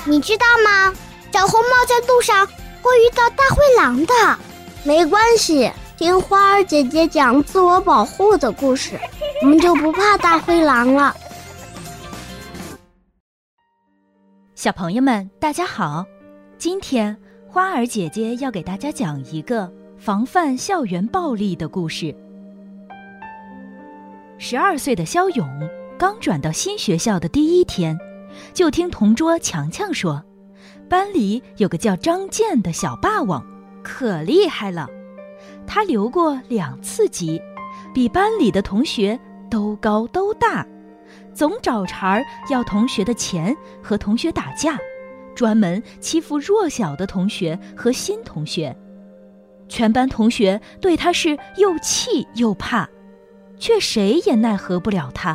你知道吗？小红帽在路上会遇到大灰狼的。没关系，听花儿姐姐讲自我保护的故事，我们就不怕大灰狼了。 小朋友们，大家好！今天花儿姐姐要给大家讲一个防范校园暴力的故事。12岁的肖勇刚转到新学校的第一天，就听同桌强强说，班里有个叫张健的小霸王，可厉害了。他留过2次级，比班里的同学都高都大，总找茬要同学的钱和同学打架，专门欺负弱小的同学和新同学。全班同学对他是又气又怕，却谁也奈何不了他。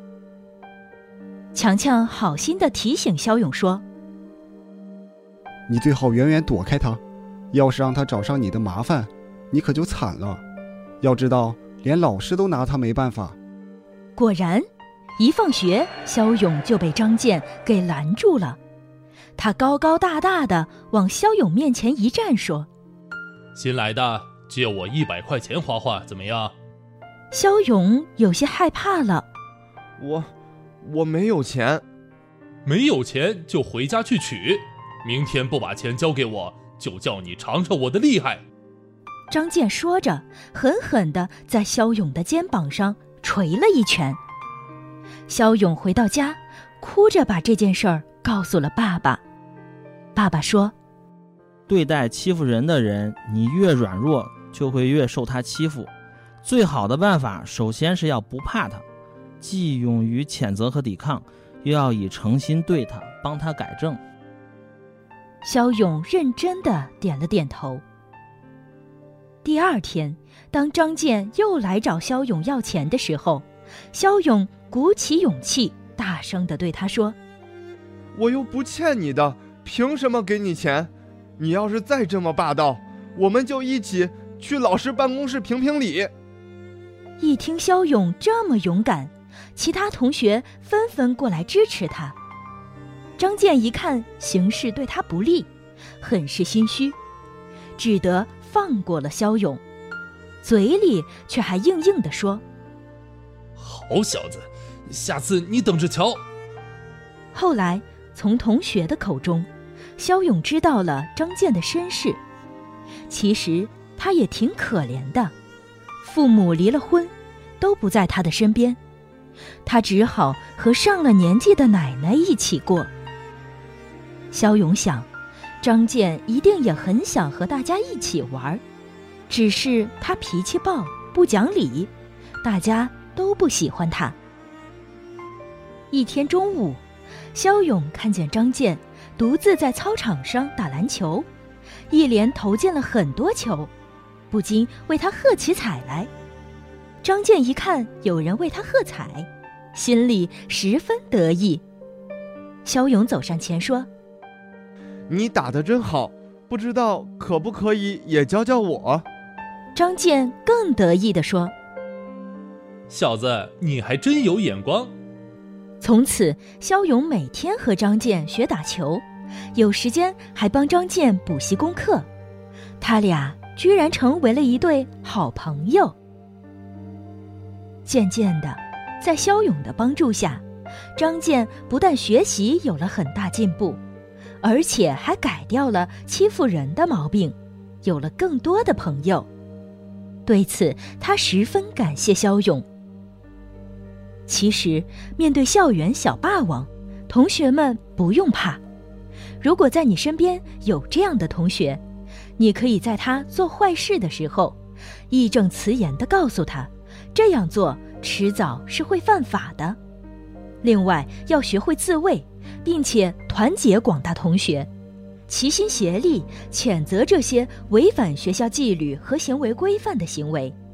强强好心地提醒肖勇说， 你最好远远躲开他，要是让他找上你的麻烦，你可就惨了。要知道，连老师都拿他没办法。 果然，一放学，肖勇就被张健给拦住了。他高高大大的往肖勇面前一站，说， 新来的，借我100块钱花花，怎么样？ 肖勇有些害怕了。 我没有钱。 没有钱就回家去取，明天不把钱交给我，就叫你尝尝我的厉害。 张健说着，狠狠地在肖勇的肩膀上捶了一拳。肖勇回到家，哭着把这件事儿告诉了爸爸。爸爸说， 对待欺负人的人，你越软弱，就会越受他欺负。最好的办法，首先是要不怕他，既勇于谴责和抵抗，又要以诚心对他，帮他改正。 肖勇认真地点了点头。第二天，当张健又来找肖勇要钱的时候，肖勇鼓起勇气，大声地对他说， 我又不欠你的，凭什么给你钱？你要是再这么霸道，我们就一起去老师办公室评评理。 一听肖勇这么勇敢，其他同学纷纷过来支持他。张健一看形势对他不利，很是心虚，只得放过了肖勇，嘴里却还硬硬地说， 好小子，下次你等着瞧。 后来从同学的口中，肖勇知道了张健的身世。其实他也挺可怜的，父母离了婚，都不在他的身边，他只好和上了年纪的奶奶一起过。肖勇想，张健一定也很想和大家一起玩，只是他脾气暴，不讲理，大家都不喜欢他。一天中午，肖勇看见张健独自在操场上打篮球，一连投进了很多球，不禁为他喝起彩来。张健一看有人为他喝彩，心里十分得意。肖勇走上前说， 你打得真好，不知道可不可以也教教我？ 张健更得意地说， 小子，你还真有眼光。 从此，肖勇每天和张健学打球，有时间还帮张健补习功课，他俩居然成为了一对好朋友。渐渐的，在肖勇的帮助下，张健不但学习有了很大进步，而且还改掉了欺负人的毛病，有了更多的朋友。对此，他十分感谢肖勇。其实，面对校园小霸王，同学们不用怕。如果在你身边有这样的同学，你可以在他做坏事的时候，义正辞严地告诉他，这样做迟早是会犯法的。另外，要学会自卫，并且团结广大同学，齐心协力谴责这些违反学校纪律和行为规范的行为。